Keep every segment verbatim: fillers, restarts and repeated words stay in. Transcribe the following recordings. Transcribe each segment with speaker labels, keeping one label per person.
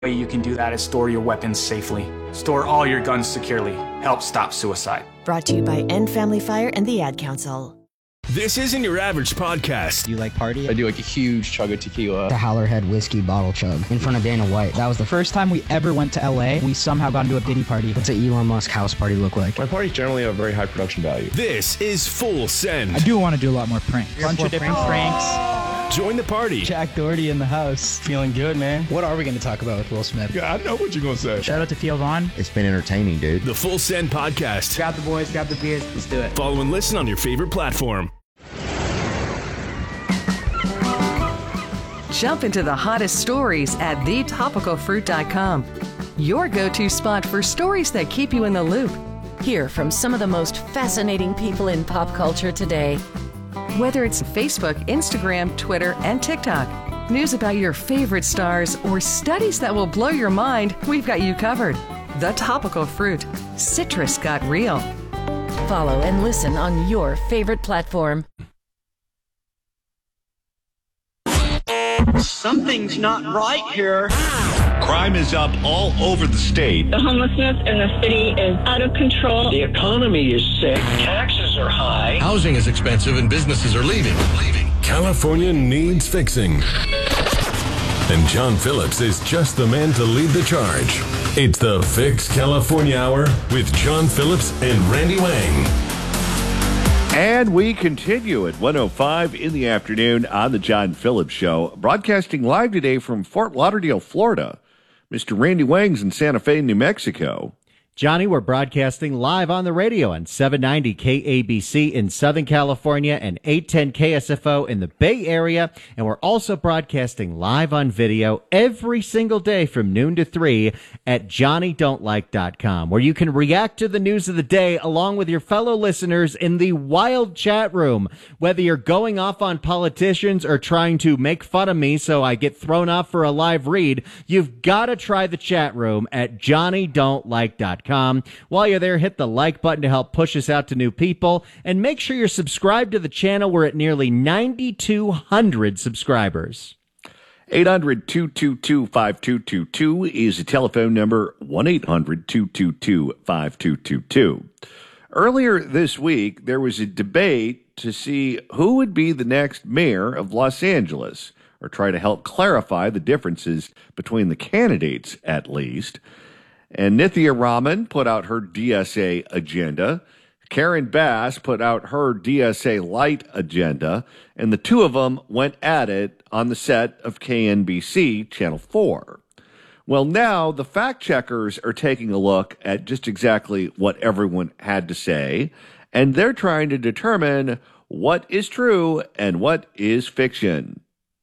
Speaker 1: way you can do that is store your weapons safely. Store all your guns securely. Help stop suicide.
Speaker 2: Brought to you by End Family Fire and the Ad Council.
Speaker 3: This isn't your average podcast.
Speaker 4: Do you like party?
Speaker 5: I do like a huge chug of tequila.
Speaker 4: The Howlerhead whiskey bottle chug in front of Dana White. That was the first time we ever went to L A. We somehow got into a Diddy party. What's an Elon Musk house party look like?
Speaker 5: My parties generally have very high production value.
Speaker 3: This is Full Send.
Speaker 6: I do want to do a lot more pranks. A bunch of different pranks. pranks.
Speaker 3: Join the party.
Speaker 4: Jack Doherty in the house.
Speaker 6: Feeling good, man.
Speaker 4: What are we going to talk about with Will Smith?
Speaker 5: Yeah, I know what you're going to say.
Speaker 6: Shout out to Theo Vaughn.
Speaker 7: It's been entertaining, dude.
Speaker 3: The Full Send podcast.
Speaker 6: Grab the boys, grab the beers. Let's do it.
Speaker 3: Follow and listen on your favorite platform.
Speaker 8: Jump into the hottest stories at the topical fruit dot com. Your go-to spot for stories that keep you in the loop.
Speaker 2: Hear from some of the most fascinating people in pop culture today.
Speaker 8: Whether it's Facebook, Instagram, Twitter, and TikTok, news about your favorite stars, or studies that will blow your mind, we've got you covered. The Topical Fruit. Citrus got real.
Speaker 2: Follow and listen on your favorite platform.
Speaker 9: Something's not right here.
Speaker 10: Crime is up all over the state.
Speaker 11: The homelessness in the city is out of control.
Speaker 9: The economy is sick. Taxes are high.
Speaker 10: Housing is expensive and businesses are leaving. Leaving.
Speaker 12: California needs fixing. And John Phillips is just the man to lead the charge. It's the Fix California Hour with John Phillips and Randy Wang.
Speaker 13: And we continue at one oh five in the afternoon on the John Phillips Show. Broadcasting live today from Fort Lauderdale, Florida. Mister Randy Wang's in Santa Fe, New Mexico.
Speaker 14: Johnny, we're broadcasting live on the radio on seven ninety K A B C in Southern California and eight ten K S F O in the Bay Area. And we're also broadcasting live on video every single day from noon to three at Johnny Don't Like dot com, where you can react to the news of the day along with your fellow listeners in the wild chat room. Whether you're going off on politicians or trying to make fun of me so I get thrown off for a live read, you've got to try the chat room at Johnny Don't Like dot com. While you're there, hit the like button to help push us out to new people, and make sure you're subscribed to the channel. We're at nearly nine thousand two hundred subscribers.
Speaker 13: eight hundred, two two two, five two two two is the telephone number, one eight hundred, two two two, five two two two. Earlier this week, there was a debate to see who would be the next mayor of Los Angeles, or try to help clarify the differences between the candidates, at least. And Nithya Raman put out her D S A agenda. Karen Bass put out her D S A light agenda. And the two of them went at it on the set of K N B C Channel four. Well, now the fact checkers are taking a look at just exactly what everyone had to say. And they're trying to determine what is true and what is fiction.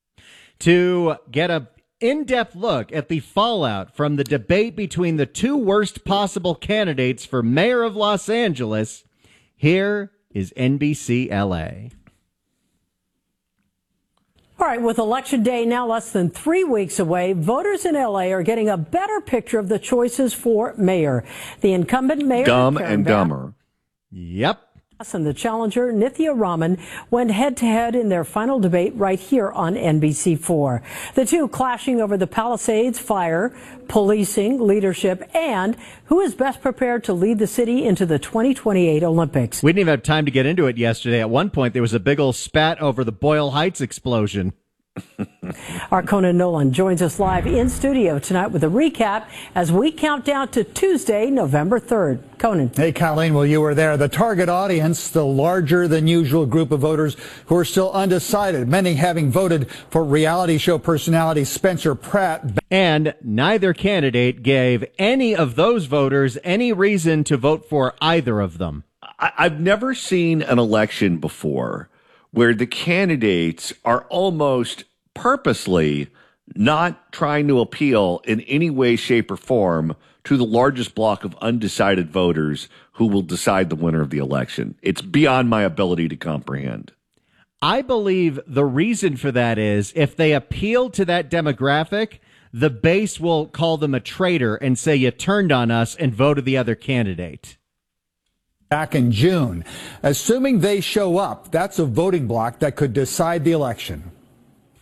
Speaker 14: To get a in-depth look at the fallout from the debate between the two worst possible candidates for mayor of Los Angeles, here is N B C L A.
Speaker 15: All right, with Election Day now less than three weeks away, voters in L A are getting a better picture of the choices for mayor. The incumbent mayor,
Speaker 13: Dumb
Speaker 15: Karen
Speaker 13: and
Speaker 15: Bass,
Speaker 13: Dumber.
Speaker 14: Yep.
Speaker 15: And the challenger, Nithya Raman, went head-to-head in their final debate right here on N B C four. The two clashing over the Palisades fire, policing, leadership, and who is best prepared to lead the city into the twenty twenty-eight Olympics.
Speaker 14: We didn't even have time to get into it yesterday. At one point, there was a big old spat over the Boyle Heights explosion.
Speaker 15: Our Conan Nolan joins us live in studio tonight with a recap as we count down to Tuesday, November third. Conan.
Speaker 16: Hey, Colleen, well, you were there. The target audience, the larger than usual group of voters who are still undecided, many having voted for reality show personality Spencer Pratt.
Speaker 14: And neither candidate gave any of those voters any reason to vote for either of them.
Speaker 13: I- I've never seen an election before where the candidates are almost purposely not trying to appeal in any way, shape, or form to the largest block of undecided voters who will decide the winner of the election. It's beyond my ability to comprehend.
Speaker 14: I believe the reason for that is if they appeal to that demographic, the base will call them a traitor and say you turned on us and voted the other candidate.
Speaker 16: Back in June. Assuming they show up, that's a voting block that could decide the election.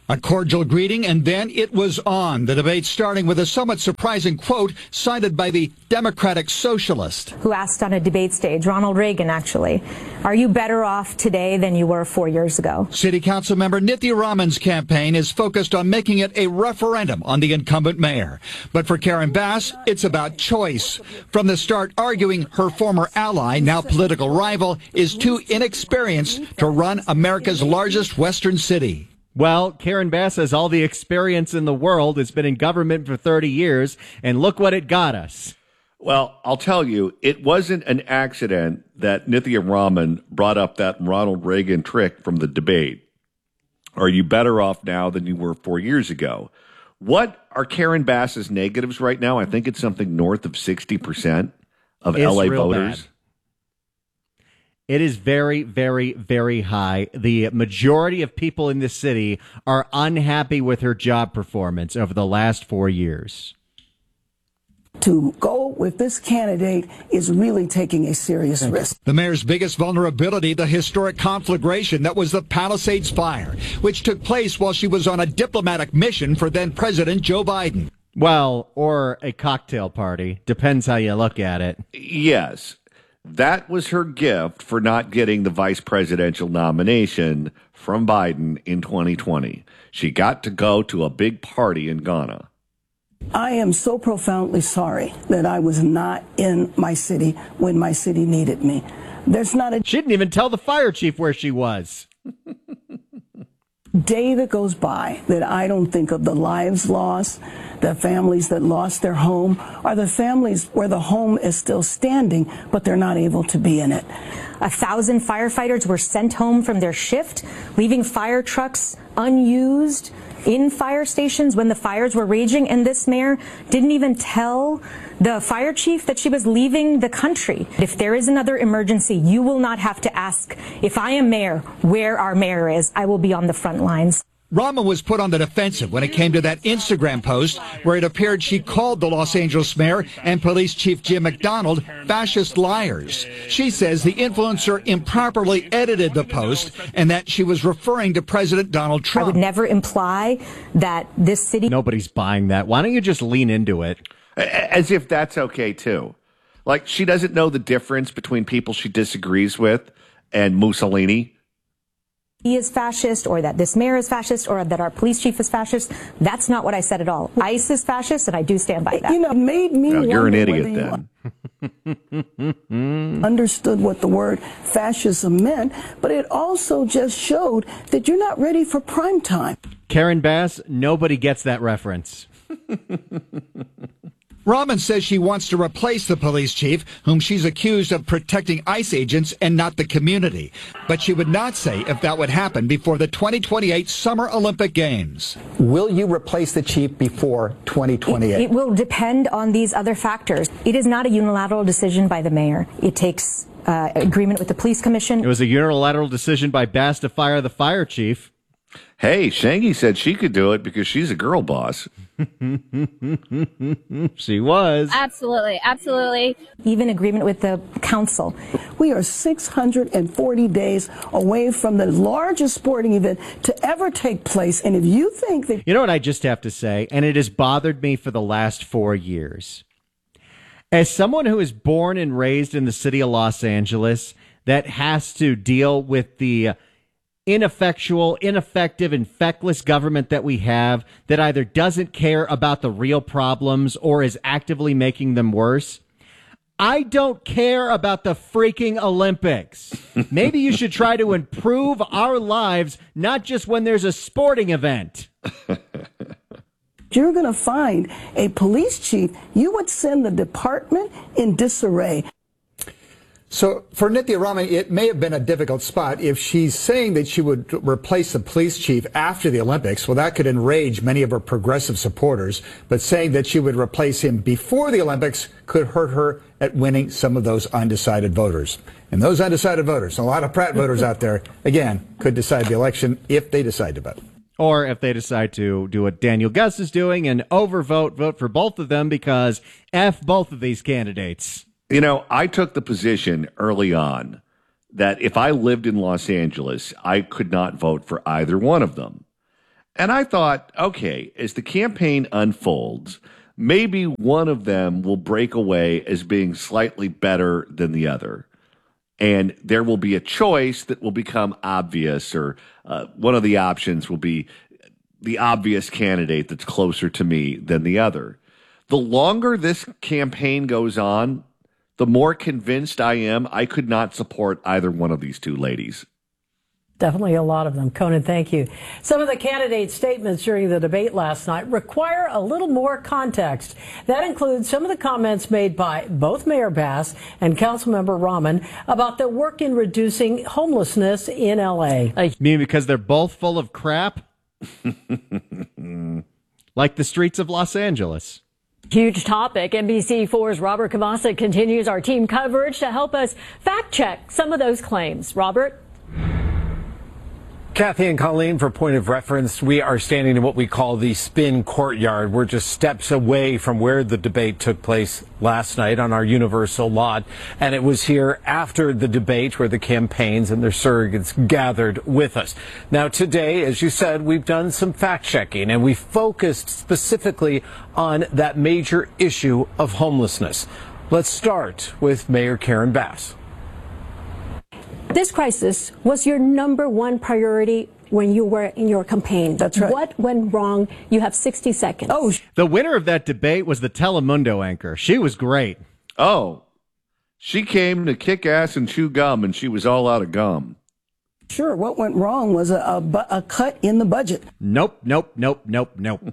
Speaker 16: A cordial greeting, and then it was on. The debate starting with a somewhat surprising quote cited by the Democratic Socialist.
Speaker 7: Who asked on a debate stage, Ronald Reagan actually, are you better off today than you were four years ago?
Speaker 16: City Council member Nithya Raman's campaign is focused on making it a referendum on the incumbent mayor. But for Karen Bass, it's about choice. From the start, arguing her former ally, now political rival, is too inexperienced to run America's largest western city.
Speaker 14: Well, Karen Bass has all the experience in the world, has been in government for thirty years, and look what it got us.
Speaker 13: Well, I'll tell you, it wasn't an accident that Nithya Raman brought up that Ronald Reagan trick from the debate. Are you better off now than you were four years ago? What are Karen Bass's negatives right now? I think it's something north of sixty percent of
Speaker 14: It's
Speaker 13: L A
Speaker 14: real
Speaker 13: voters.
Speaker 14: bad. It is very, very, very high. The majority of people in this city are unhappy with her job performance over the last four years.
Speaker 17: To go with this candidate is really taking a serious risk.
Speaker 16: The mayor's biggest vulnerability, the historic conflagration that was the Palisades fire, which took place while she was on a diplomatic mission for then President Joe Biden.
Speaker 14: Well, or a cocktail party. Depends how you look at it.
Speaker 13: Yes. That was her gift for not getting the vice presidential nomination from Biden in twenty twenty. She got to go to a big party in Ghana.
Speaker 17: I am so profoundly sorry that I was not in my city when my city needed me. There's not a
Speaker 14: She didn't even tell the fire chief where she was.
Speaker 17: day that goes by that I don't think of the lives lost, the families that lost their home, or the families where the home is still standing, but they're not able to be in it.
Speaker 7: A thousand firefighters were sent home from their shift, leaving fire trucks unused in fire stations when the fires were raging, and this mayor didn't even tell the fire chief that she was leaving the country. If there is another emergency, you will not have to ask, if I am mayor, where our mayor is. I will be on the front lines.
Speaker 16: Raman was put on the defensive when it came to that Instagram post where it appeared she called the Los Angeles mayor and police chief Jim McDonald fascist liars. She says the influencer improperly edited the post and that she was referring to President Donald Trump.
Speaker 7: I would never imply that this city...
Speaker 14: Nobody's buying that. Why don't you just lean into it?
Speaker 13: As if that's okay, too. Like, she doesn't know the difference between people she disagrees with and Mussolini.
Speaker 7: He is fascist, or that this mayor is fascist, or that our police chief is fascist. That's not what I said at all. ICE is fascist, and I do stand by that.
Speaker 17: You know, made me
Speaker 13: no,
Speaker 17: wonder
Speaker 13: you're an idiot
Speaker 17: whether
Speaker 13: then.
Speaker 17: you understood what the word fascism meant, but it also just showed that you're not ready for prime time.
Speaker 14: Karen Bass, nobody gets that reference.
Speaker 16: Raman says she wants to replace the police chief, whom she's accused of protecting ICE agents and not the community. But she would not say if that would happen before the twenty twenty-eight Summer Olympic Games.
Speaker 18: Will you replace the chief before twenty twenty-eight?
Speaker 7: It, it will depend on these other factors. It is not a unilateral decision by the mayor. It takes uh, agreement with the police commission.
Speaker 14: It was a unilateral decision by Bass to fire the fire chief.
Speaker 13: Hey, Shangy said she could do it because she's a girl boss.
Speaker 14: She was.
Speaker 11: Absolutely, absolutely.
Speaker 7: Even agreement with the council.
Speaker 17: We are six hundred forty days away from the largest sporting event to ever take place. And if you think that...
Speaker 14: You know what I just have to say, and it has bothered me for the last four years. As someone who is born and raised in the city of Los Angeles that has to deal with the ineffectual, ineffective, and feckless government that we have that either doesn't care about the real problems or is actively making them worse, I don't care about the freaking Olympics. Maybe you should try to improve our lives, not just when there's a sporting event.
Speaker 17: You're going to find a police chief, you would send the department in disarray.
Speaker 16: So for Nithya Raman, it may have been a difficult spot. If she's saying that she would replace the police chief after the Olympics, well, that could enrage many of her progressive supporters. But saying that she would replace him before the Olympics could hurt her at winning some of those undecided voters. And those undecided voters, a lot of Pratt voters out there, again, could decide the election if they decide to vote.
Speaker 14: Or if they decide to do what Daniel Gus is doing and overvote, vote for both of them because F both of these candidates.
Speaker 13: You know, I took the position early on that if I lived in Los Angeles, I could not vote for either one of them. And I thought, okay, as the campaign unfolds, maybe one of them will break away as being slightly better than the other. And there will be a choice that will become obvious, or uh, one of the options will be the obvious candidate that's closer to me than the other. The longer this campaign goes on, the more convinced I am I could not support either one of these two ladies.
Speaker 15: Definitely a lot of them. Conan, thank you. Some of the candidates' statements during the debate last night require a little more context. That includes some of the comments made by both Mayor Bass and Councilmember Rahman about their work in reducing homelessness in L A.
Speaker 14: You mean because they're both full of crap? Like the streets of Los Angeles.
Speaker 19: Huge topic. N B C four's Robert Cavassa continues our team coverage to help us fact check some of those claims. Robert?
Speaker 20: Kathy and Colleen, for point of reference, we are standing in what we call the spin courtyard. We're just steps away from where the debate took place last night on our Universal lot. And it was here after the debate where the campaigns and their surrogates gathered with us. Now, today, as you said, we've done some fact checking and we focused specifically on that major issue of homelessness. Let's start with Mayor Karen Bass.
Speaker 21: This crisis was your number one priority when you were in your campaign.
Speaker 17: That's right.
Speaker 21: What went wrong? You have sixty seconds.
Speaker 17: Oh,
Speaker 14: the winner of that debate was the Telemundo anchor. She was great.
Speaker 13: Oh, she came to kick ass and chew gum, and she was all out of gum.
Speaker 17: Sure. What went wrong was a, a, bu- a cut in the budget.
Speaker 14: Nope, nope, nope, nope, nope.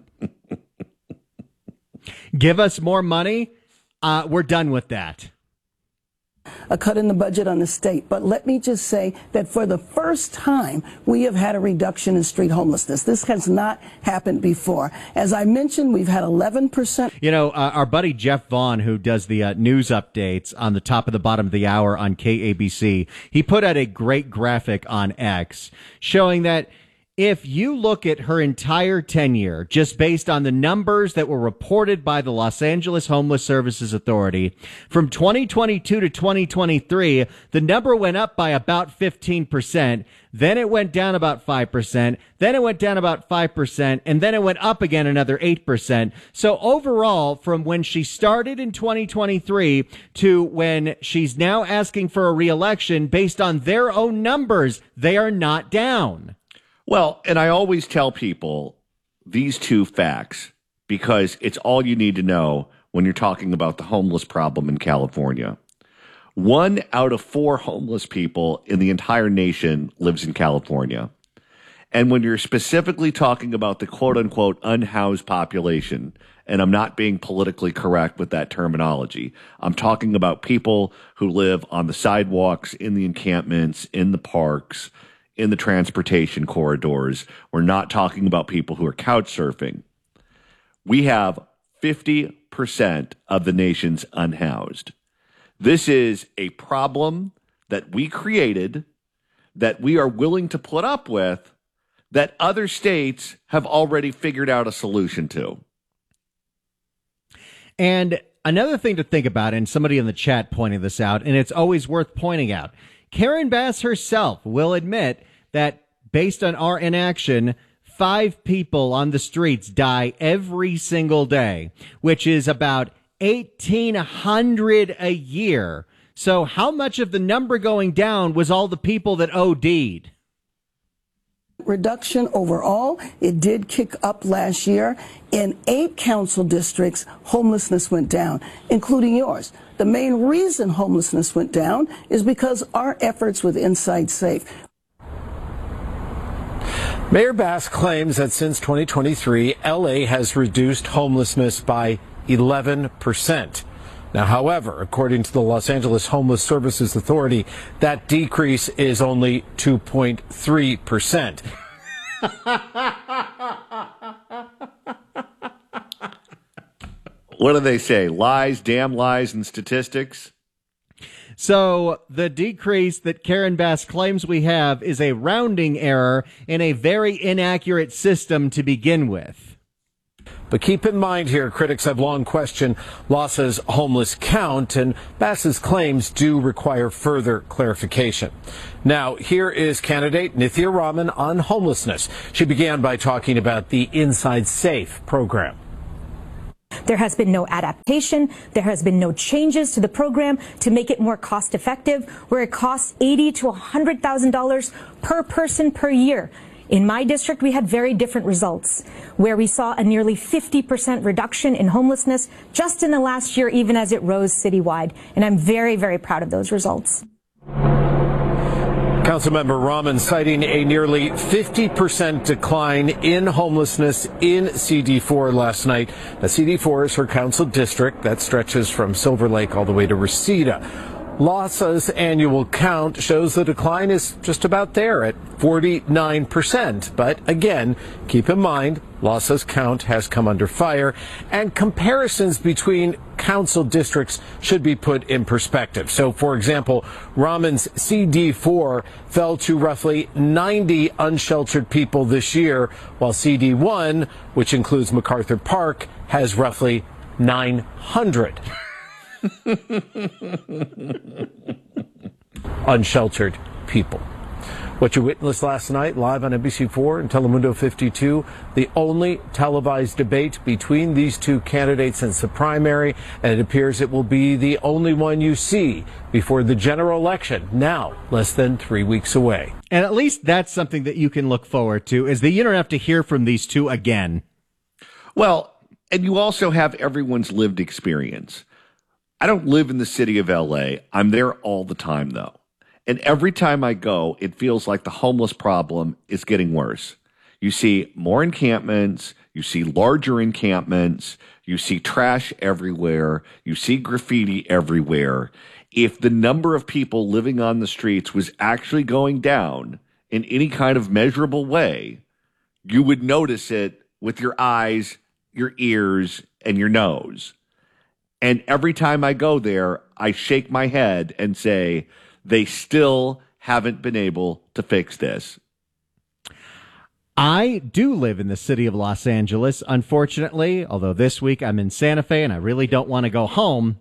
Speaker 14: Give us more money. Uh, we're done with that.
Speaker 17: A cut in the budget on the state. But let me just say that for the first time, we have had a reduction in street homelessness. This has not happened before. As I mentioned, we've had eleven percent.
Speaker 14: You know, uh, our buddy Jeff Vaughn, who does the uh, news updates on the top of the bottom of the hour on K A B C, he put out a great graphic on X showing that if you look at her entire tenure, just based on the numbers that were reported by the Los Angeles Homeless Services Authority, from twenty twenty-two to twenty twenty-three, the number went up by about fifteen percent. Then it went down about five percent. Then it went down about five percent. And then it went up again another eight percent. So overall, from when she started in twenty twenty-three to when she's now asking for a reelection, based on their own numbers, they are not down.
Speaker 13: Well, and I always tell people these two facts because it's all you need to know when you're talking about the homeless problem in California. One out of four homeless people in the entire nation lives in California. And when you're specifically talking about the quote-unquote unhoused population, and I'm not being politically correct with that terminology, I'm talking about people who live on the sidewalks, in the encampments, in the parks, in the transportation corridors. We're not talking about people who are couch surfing. We have fifty percent of the nation's unhoused. This is a problem that we created, that we are willing to put up with, that other states have already figured out a solution to.
Speaker 14: And another thing to think about, and somebody in the chat pointed this out, and it's always worth pointing out, Karen Bass herself will admit that based on our inaction, five people on the streets die every single day, which is about eighteen hundred a year. So how much of the number going down was all the people that O D'd?
Speaker 17: Reduction overall. It did kick up last year. In eight council districts, homelessness went down, including yours. The main reason homelessness went down is because our efforts with Inside Safe.
Speaker 20: Mayor Bass claims that since twenty twenty-three, L A has reduced homelessness by eleven percent. Now, however, according to the Los Angeles Homeless Services Authority, that decrease is only two point three percent.
Speaker 13: What do they say? Lies, damn lies, and statistics?
Speaker 14: So the decrease that Karen Bass claims we have is a rounding error in a very inaccurate system to begin with.
Speaker 20: But keep in mind here, critics have long questioned LAHSA's homeless count, and Bass's claims do require further clarification. Now, here is candidate Nithya Raman on homelessness. She began by talking about the Inside Safe program.
Speaker 7: There has been no adaptation. There has been no changes to the program to make it more cost effective, where it costs eighty thousand to one hundred thousand dollars per person per year. In my district, we had very different results, where we saw a nearly fifty percent reduction in homelessness just in the last year, even as it rose citywide. And I'm very, very proud of those results.
Speaker 20: Councilmember Raman citing a nearly fifty percent decline in homelessness in C D four last night. Now, C D four is her council district that stretches from Silver Lake all the way to Reseda. LAHSA's annual count shows the decline is just about there at forty-nine percent. But again, keep in mind, LAHSA's count has come under fire, and comparisons between council districts should be put in perspective. So, for example, Raman's C D four fell to roughly ninety unsheltered people this year, while C D one, which includes MacArthur Park, has roughly nine hundred. Unsheltered people. What you witnessed last night live on N B C four and Telemundo fifty-two, the only televised debate between these two candidates since the primary, and it appears it will be the only one you see before the general election, now less than three weeks away.
Speaker 14: And at least that's something that you can look forward to, is that you don't have to hear from these two again.
Speaker 13: Well, and you also have everyone's lived experience. I don't live in the city of L A. I'm there all the time, though. And every time I go, it feels like the homeless problem is getting worse. You see more encampments, you see larger encampments, you see trash everywhere, you see graffiti everywhere. If the number of people living on the streets was actually going down in any kind of measurable way, you would notice it with your eyes, your ears, and your nose. And every time I go there, I shake my head and say, they still haven't been able to fix this.
Speaker 14: I do live in the city of Los Angeles, unfortunately, although this week I'm in Santa Fe and I really don't want to go home.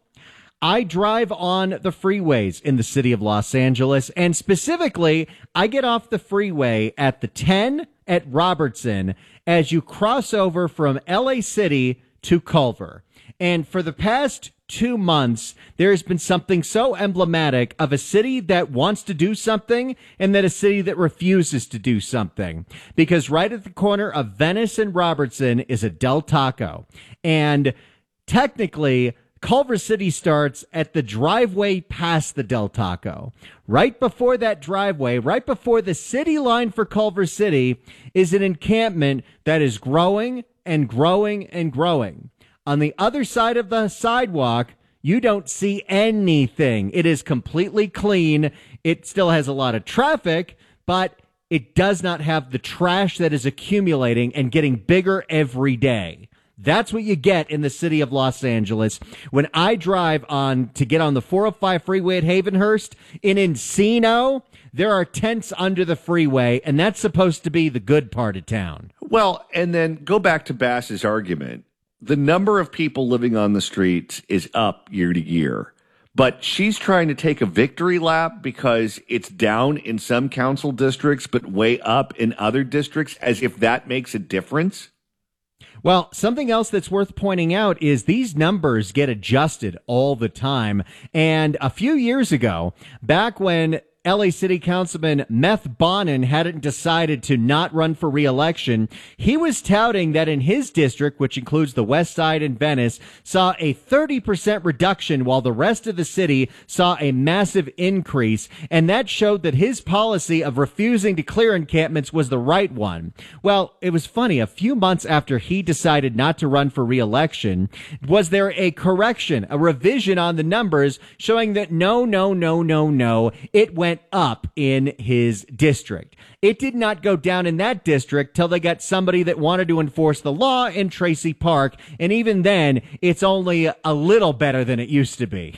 Speaker 14: I drive on the freeways in the city of Los Angeles, and specifically, I get off the freeway at the ten at Robertson as you cross over from L A City to Culver. And for the past two months, there has been something so emblematic of a city that wants to do something and then a city that refuses to do something. Because right at the corner of Venice and Robertson is a Del Taco. And technically, Culver City starts at the driveway past the Del Taco. Right before that driveway, right before the city line for Culver City, is an encampment that is growing and growing and growing. On the other side of the sidewalk, you don't see anything. It is completely clean. It still has a lot of traffic, but it does not have the trash that is accumulating and getting bigger every day. That's what you get in the city of Los Angeles. When I drive on to get on the four oh five freeway at Havenhurst, in Encino, there are tents under the freeway, and that's supposed to be the good part of town.
Speaker 13: Well, and then go back to Bass's argument. The number of people living on the streets is up year to year, but she's trying to take a victory lap because it's down in some council districts, but way up in other districts, as if that makes a difference.
Speaker 14: Well, something else that's worth pointing out is these numbers get adjusted all the time. And a few years ago, back when L A City Councilman Meth Bonin hadn't decided to not run for re-election, he was touting that in his district, which includes the West Side and Venice, saw a thirty percent reduction while the rest of the city saw a massive increase. And that showed that his policy of refusing to clear encampments was the right one. Well, it was funny. A few months after he decided not to run for re-election, was there a correction, a revision on the numbers showing that no, no, no, no, no, it went up in his district. It did not go down in that district till they got somebody that wanted to enforce the law in Tracy Park, and even then, it's only a little better than it used to be.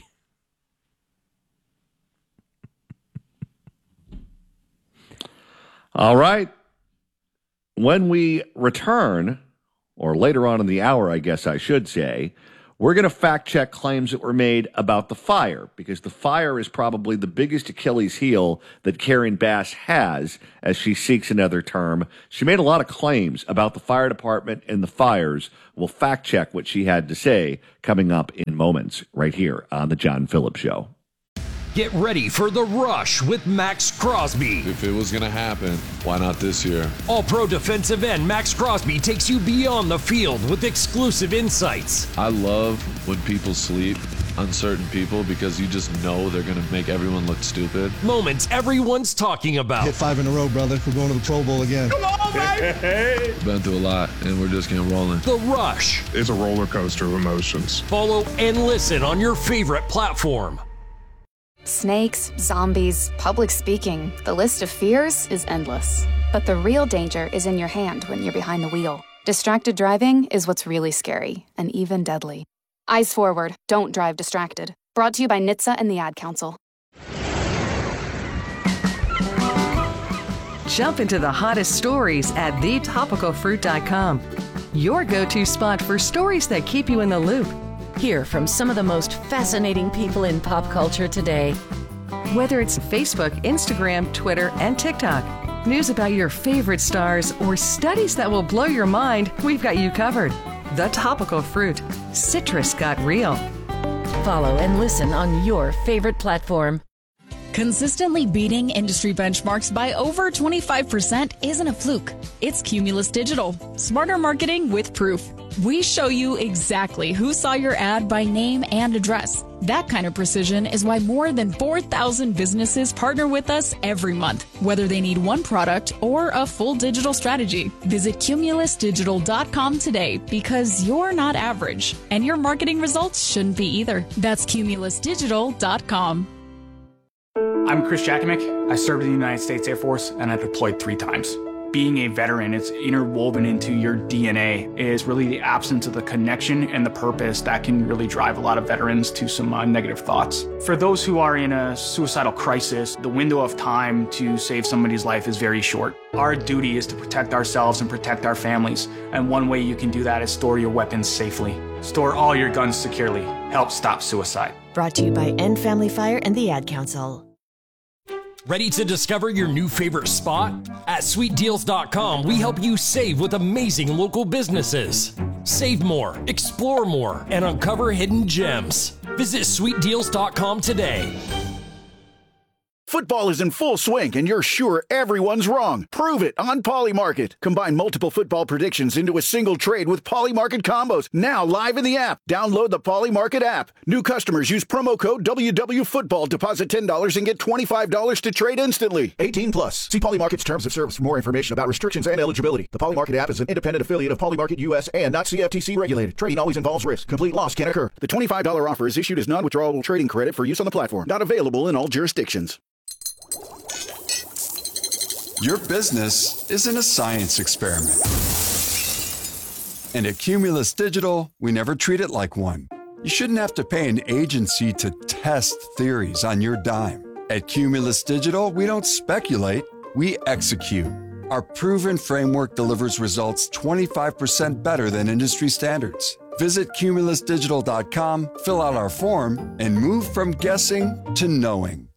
Speaker 13: All right. When we return, or later on in the hour, I guess I should say, we're going to fact check claims that were made about the fire, because the fire is probably the biggest Achilles heel that Karen Bass has as she seeks another term. She made a lot of claims about the fire department and the fires. We'll fact check what she had to say coming up in moments right here on The John Phillips Show.
Speaker 1: Get ready for The Rush with Max Crosby.
Speaker 22: If it was going to happen, why not this year?
Speaker 1: All-pro defensive end Max Crosby takes you beyond the field with exclusive insights.
Speaker 22: I love when people sleep on certain people because you just know they're going to make everyone look stupid.
Speaker 1: Moments everyone's talking about.
Speaker 23: Hit five in a row, brother. We're going to the Pro Bowl again.
Speaker 22: Come on, baby! Been through a lot, and we're just getting rolling.
Speaker 1: The Rush.
Speaker 24: It's a roller coaster of emotions.
Speaker 1: Follow and listen on your favorite platform.
Speaker 25: Snakes, zombies, public speaking. The list of fears is endless. But the real danger is in your hand when you're behind the wheel. Distracted driving is what's really scary and even deadly. Eyes forward. Don't drive distracted. Brought to you by N H T S A and the Ad Council.
Speaker 8: Jump into the hottest stories at the topical fruit dot com. Your go-to spot for stories that keep you in the loop.
Speaker 2: Hear from some of the most fascinating people in pop culture today.
Speaker 8: Whether it's Facebook, Instagram, Twitter, and TikTok, news about your favorite stars, or studies that will blow your mind, we've got you covered. The Topical Fruit. Citrus got real.
Speaker 2: Follow and listen on your favorite platform.
Speaker 26: Consistently beating industry benchmarks by over twenty-five percent isn't a fluke. It's Cumulus Digital. Smarter marketing with proof. We show you exactly who saw your ad by name and address. That kind of precision is why more than four thousand businesses partner with us every month, whether they need one product or a full digital strategy. Visit cumulus digital dot com today, because you're not average, and your marketing results shouldn't be either. That's cumulus digital dot com.
Speaker 27: I'm Chris Jakimick. I served in the United States Air Force, and I deployed three times. Being a veteran, it's interwoven into your D N A. It is really the absence of the connection and the purpose that can really drive a lot of veterans to some uh, negative thoughts. For those who are in a suicidal crisis, the window of time to save somebody's life is very short. Our duty is to protect ourselves and protect our families, and one way you can do that is store your weapons safely. Store all your guns securely. Help stop suicide.
Speaker 28: Brought to you by End Family Fire and the Ad Council.
Speaker 1: Ready to discover your new favorite spot? At sweet deals dot com, we help you save with amazing local businesses. Save more, explore more, and uncover hidden gems. Visit sweet deals dot com today.
Speaker 29: Football is in full swing, and you're sure everyone's wrong. Prove it on Polymarket. Combine multiple football predictions into a single trade with Polymarket combos. Now live in the app. Download the Polymarket app. New customers use promo code W W Football. Deposit ten dollars and get twenty-five dollars to trade instantly. eighteen plus. See Polymarket's terms of service for more information about restrictions and eligibility. The Polymarket app is an independent affiliate of Polymarket U S and not C F T C regulated. Trading always involves risk. Complete loss can occur. The twenty-five dollars offer is issued as non-withdrawable trading credit for use on the platform. Not available in all jurisdictions.
Speaker 30: Your business isn't a science experiment. And at Cumulus Digital, we never treat it like one. You shouldn't have to pay an agency to test theories on your dime. At Cumulus Digital, we don't speculate, we execute. Our proven framework delivers results twenty-five percent better than industry standards. Visit cumulus digital dot com, fill out our form, and move from guessing to knowing.